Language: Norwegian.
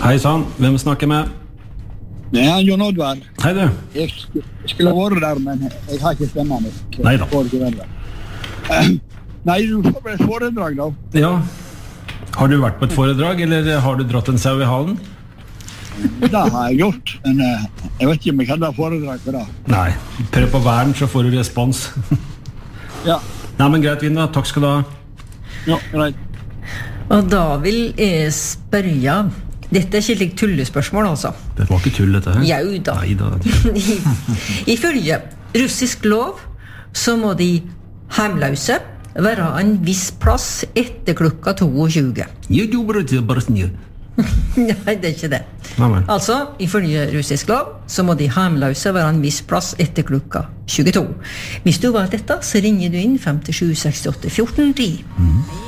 Hei sann, hvem snakker med? Det Jon Oddvar. Hei du. Jeg skulle vært der, men jeg har ikke stemmen. Neida. Nei, du får bare et foredrag da. Ja. Har du vært på et foredrag, eller har du dratt en sau i halen? Det har jeg gjort, men jeg vet ikke om jeg hadde foredrag for det. Nei, prøv på vern, så får du respons. Ja. Nei, men greit, Vinda. Takk skal du ha. Ja, greit. Og da vil jeg spørre. Dette ikke litt tullespørsmål, altså. Det var ikke tull, dette her. Jau da. Neida. Ifølge russisk lov så må de heimløse være en viss plass etter klokka 22. Nei, det ikke det. Altså, ifølge russisk lov så må de heimløse være en viss plass etter klokka 22. Hvis du var dette, så ringer du inn 57 68 14 10.